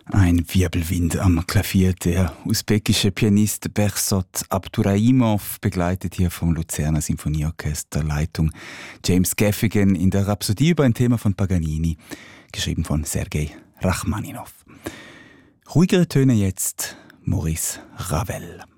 Ein Wirbelwind am Klavier. Der usbekische Pianist Behzod Abduraimov, begleitet hier vom Luzerner Sinfonieorchester, Leitung James Gaffigan in der Rhapsodie über ein Thema von Paganini, geschrieben von Sergei Rachmaninov. Ruhigere Töne jetzt, Maurice Ravel.